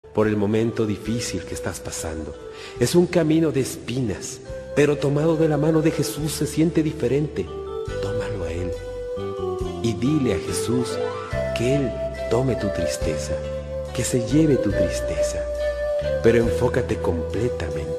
por el momento difícil que estás pasando. Es un camino de espinas, pero tomado de la mano de Jesús se siente diferente. Tómalo a Él y dile a Jesús que Él tome tu tristeza, que se lleve tu tristeza, pero enfócate completamente